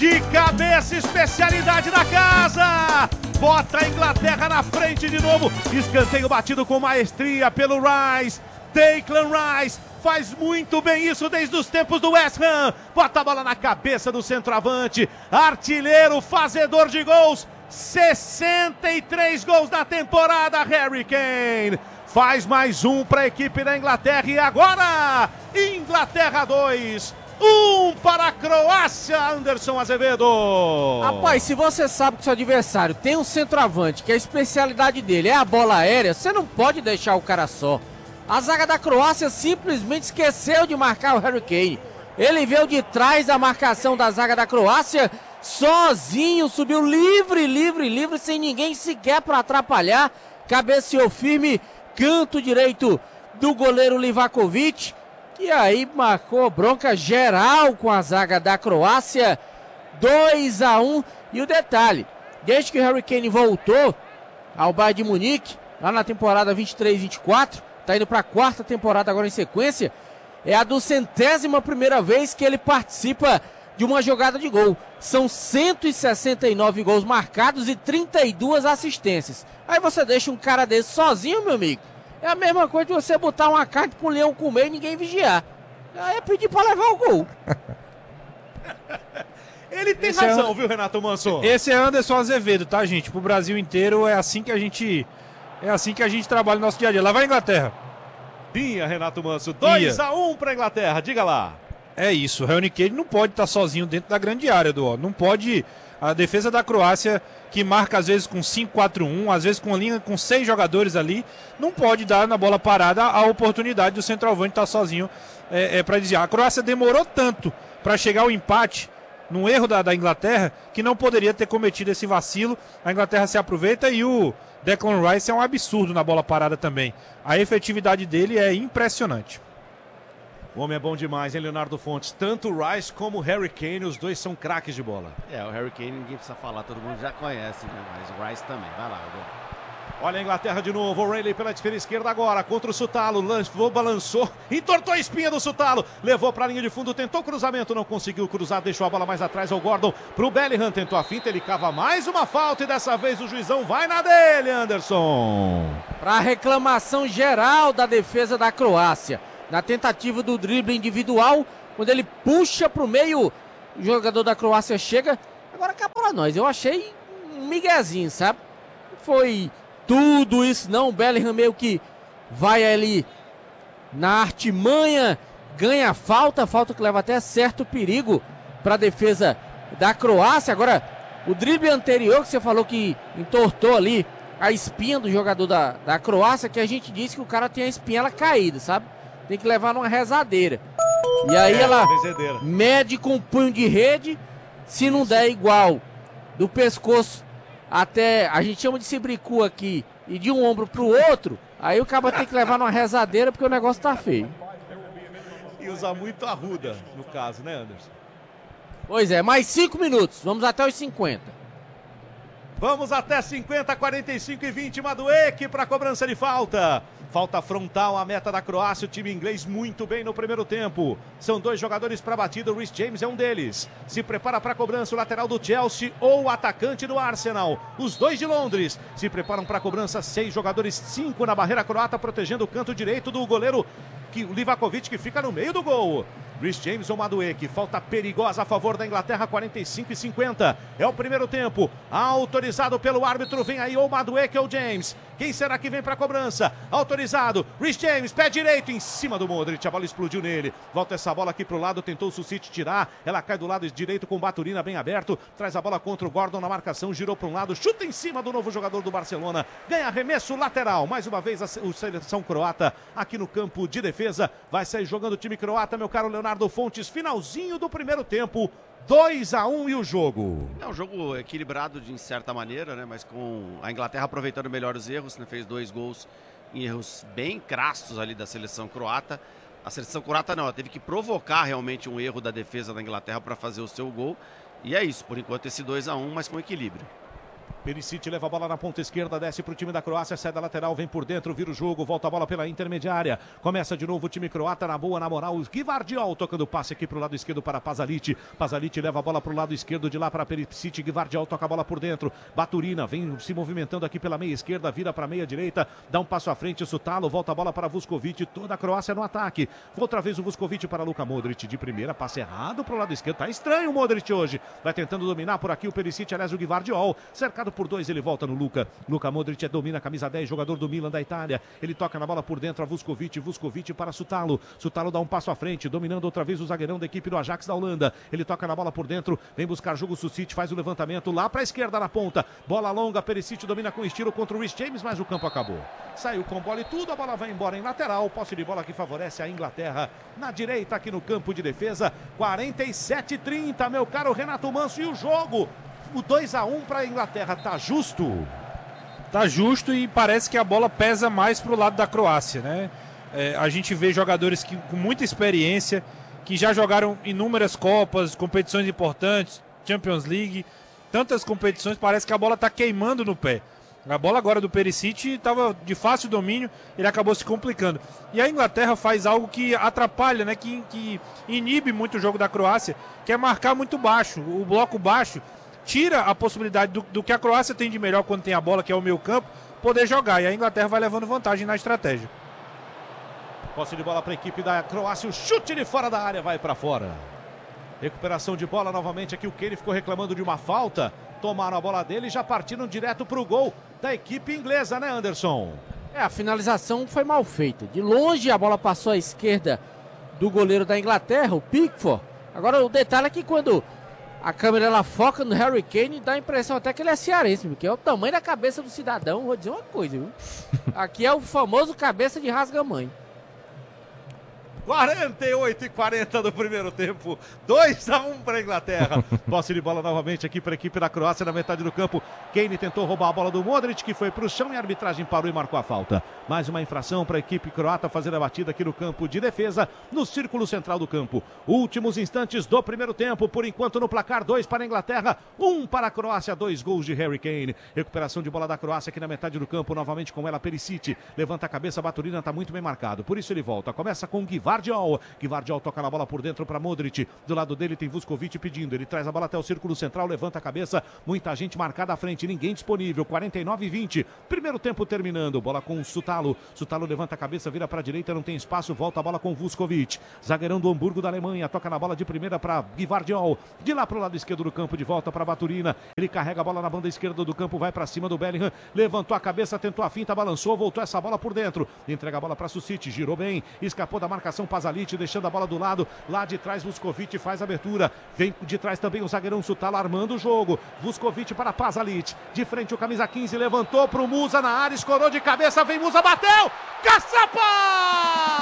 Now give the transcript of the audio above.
De cabeça, especialidade da casa. Bota a Inglaterra na frente de novo. Escanteio batido com maestria pelo Rice. Declan Rice faz muito bem isso desde os tempos do West Ham. Bota a bola na cabeça do centroavante. Artilheiro, fazedor de gols. 63 gols na temporada, Harry Kane. Faz mais um para a equipe da Inglaterra. E agora, Inglaterra 2, 1 para a Croácia, Anderson Azevedo. Rapaz, se você sabe que seu adversário tem um centroavante, que a especialidade dele é a bola aérea, você não pode deixar o cara só. A zaga da Croácia simplesmente esqueceu de marcar o Harry Kane. Ele veio de trás da marcação da zaga da Croácia, sozinho, subiu livre, sem ninguém sequer para atrapalhar. Cabeceou firme, canto direito do goleiro Livakovic. E aí marcou bronca geral com a zaga da Croácia, 2-1. E o detalhe, desde que o Harry Kane voltou ao Bayern de Munique, lá na temporada 23-24, tá indo para a quarta temporada agora em sequência, é a 201ª vez que ele participa de uma jogada de gol. São 169 gols marcados e 32 assistências. Aí você deixa um cara desse sozinho, meu amigo, é a mesma coisa de você botar uma carne pro leão comer e ninguém vigiar. Aí é pedir pra levar o gol. Ele tem razão, viu, Renato Manso? Esse é Anderson Azevedo, tá, gente? Pro Brasil inteiro é assim que a gente trabalha no nosso dia a dia. Lá vai a Inglaterra. Tinha, Renato Manso. 2-1 pra Inglaterra, diga lá. É isso, o Harry Kane não pode estar sozinho dentro da grande área, não pode. A defesa da Croácia, que marca às vezes com 5-4-1, às vezes com uma linha com 6 jogadores ali, não pode dar na bola parada a oportunidade do centroavante estar sozinho para desviar. A Croácia demorou tanto para chegar ao empate, num erro da Inglaterra, que não poderia ter cometido esse vacilo. A Inglaterra se aproveita e o Declan Rice é um absurdo na bola parada também. A efetividade dele é impressionante. O homem é bom demais, hein, Leonardo Fontes? Tanto o Rice como o Harry Kane, os dois são craques de bola. O Harry Kane ninguém precisa falar, todo mundo já conhece, né? Mas o Rice também, vai lá, Olha a Inglaterra de novo, o Rayleigh pela esquerda agora, contra o Sutalo, balançou, entortou a espinha do Sutalo, levou para a linha de fundo, tentou o cruzamento, não conseguiu cruzar, deixou a bola mais atrás ao Gordon, pro Bellingham, tentou a finta, ele cava mais uma falta e dessa vez o juizão vai na dele, Anderson. Para reclamação geral da defesa da Croácia, na tentativa do drible individual, quando ele puxa pro meio, o jogador da Croácia chega, agora cá para nós, eu achei um miguezinho, sabe? Foi tudo isso não, o Bellingham meio que vai ali na artimanha, ganha a falta que leva até certo perigo para a defesa da Croácia. Agora, o drible anterior que você falou que entortou ali a espinha do jogador da Croácia, que a gente disse que o cara tem a espinha caída, sabe? Tem que levar numa rezadeira. E aí ela mede com um punho de rede, se não der igual do pescoço até, a gente chama de cibricu aqui, e de um ombro pro outro, aí o cara tem que levar numa rezadeira porque o negócio tá feio. E usar muito arruda, no caso, né, Anderson? Pois é, mais 5 minutos, vamos até os 50. Vamos até 50, 45 e 20, Madueke para cobrança de falta. Falta frontal à meta da Croácia, o time inglês muito bem no primeiro tempo. São 2 jogadores para batida, o Reece James é um deles. Se prepara para a cobrança o lateral do Chelsea ou o atacante do Arsenal. Os 2 de Londres se preparam para a cobrança, 6 jogadores, 5 na barreira croata, protegendo o canto direito do goleiro Livakovic, que fica no meio do gol. Reece James ou Madueke, falta perigosa a favor da Inglaterra, 45 e 50. É o primeiro tempo, autorizado pelo árbitro, vem aí ou Madueke ou James. Quem será que vem para a cobrança? Autorizado, Reece James, pé direito em cima do Modric, a bola explodiu nele. Volta essa bola aqui para o lado, tentou o Susic tirar, ela cai do lado direito com o Baturina bem aberto, traz a bola contra o Gordon na marcação, girou para um lado, chuta em cima do novo jogador do Barcelona, ganha arremesso lateral. Mais uma vez a seleção croata aqui no campo de defesa, vai sair jogando o time croata, meu caro Leonardo Fontes, finalzinho do primeiro tempo, 2-1 e o jogo. É um jogo equilibrado de certa maneira, né? Mas com a Inglaterra aproveitando melhor os erros, né? Fez 2 gols em erros bem crassos ali da seleção croata. A seleção croata não, ela teve que provocar realmente um erro da defesa da Inglaterra para fazer o seu gol. E é isso, por enquanto esse 2-1, mas com equilíbrio. Perisic leva a bola na ponta esquerda, desce para o time da Croácia, sai da lateral, vem por dentro, vira o jogo, volta a bola pela intermediária. Começa de novo o time croata na boa, na moral. O Gvardiol tocando passe aqui para o lado esquerdo para Pasalic. Pasalic leva a bola para o lado esquerdo, de lá para Perisic. Gvardiol toca a bola por dentro. Baturina vem se movimentando aqui pela meia esquerda, vira para a meia direita, dá um passo à frente. Sutalo volta a bola para Vuskovic. Toda a Croácia no ataque. Outra vez o Vuskovic para Luka Modric de primeira, passe errado para o lado esquerdo. Tá estranho o Modric hoje. Vai tentando dominar por aqui o Perisic, aliás, o Gvardiol. Cercado por dois, ele volta no Luka. Luka Modric domina a camisa 10, jogador do Milan da Itália. Ele toca na bola por dentro a Vuskovic. Vuskovic para Sutalo. Sutalo dá um passo à frente, dominando outra vez o zagueirão da equipe do Ajax da Holanda. Ele toca na bola por dentro, vem buscar jogo. Susic faz o levantamento lá para a esquerda na ponta. Bola longa, Perisic domina com estilo contra o Reece James, mas o campo acabou. Saiu com bola e tudo, a bola vai embora em lateral. Posse de bola que favorece a Inglaterra na direita aqui no campo de defesa. 47-30, meu caro Renato Manso. E o jogo, o 2-1 para a Inglaterra, tá justo? Tá justo e parece que a bola pesa mais pro lado da Croácia, né? A gente vê jogadores com muita experiência, que já jogaram inúmeras Copas, competições importantes, Champions League, tantas competições, parece que a bola tá queimando no pé. A bola agora do Perisic estava de fácil domínio, ele acabou se complicando. E a Inglaterra faz algo que atrapalha, né? Que inibe muito o jogo da Croácia, que é marcar muito baixo. O bloco baixo tira a possibilidade do que a Croácia tem de melhor quando tem a bola, que é o meio campo, poder jogar. E a Inglaterra vai levando vantagem na estratégia. Posse de bola para a equipe da Croácia, o chute de fora da área vai para fora. Recuperação de bola novamente aqui, o Kane ficou reclamando de uma falta. Tomaram a bola dele e já partiram direto para o gol da equipe inglesa, né, Anderson? A finalização foi mal feita. De longe a bola passou à esquerda do goleiro da Inglaterra, o Pickford. Agora o detalhe é que quando a câmera ela foca no Harry Kane, dá a impressão até que ele é cearense, porque é o tamanho da cabeça do cidadão. Vou dizer uma coisa, viu? Aqui é o famoso cabeça de rasga-mãe. 48-40 do primeiro tempo, 2-1 para a Inglaterra. Posse de bola novamente aqui para a equipe da Croácia na metade do campo. Kane tentou roubar a bola do Modric, que foi para o chão e a arbitragem parou e marcou a falta. Mais uma infração para a equipe croata fazer a batida aqui no campo de defesa, no círculo central do campo. Últimos instantes do primeiro tempo, por enquanto no placar, 2 para a Inglaterra, 1 para a Croácia, 2 gols de Harry Kane. Recuperação de bola da Croácia aqui na metade do campo, novamente com ela Perisic. Levanta a cabeça, Baturina está muito bem marcado, por isso ele volta. Começa com Gvardiol toca na bola por dentro para Modric. Do lado dele tem Vuskovic pedindo. Ele traz a bola até o círculo central, levanta a cabeça. Muita gente marcada à frente, ninguém disponível. 49-20. Primeiro tempo terminando. Bola com o Sutalo. Sutalo levanta a cabeça, vira para a direita, não tem espaço. Volta a bola com Vuskovic. Zagueirão do Hamburgo da Alemanha. Toca na bola de primeira para Gvardiol. De lá para o lado esquerdo do campo, de volta para Baturina. Ele carrega a bola na banda esquerda do campo, vai para cima do Bellingham. Levantou a cabeça, tentou a finta, balançou, voltou essa bola por dentro. Entrega a bola para Susic, girou bem, escapou da marcação Pasalic, deixando a bola do lado, lá de trás Vuskovic faz a abertura, vem de trás também o zagueirão Sutalo armando o jogo, Vuskovic para Pasalic, de frente o camisa 15, levantou pro Musa na área, escorou de cabeça, vem Musa, bateu, caçapa!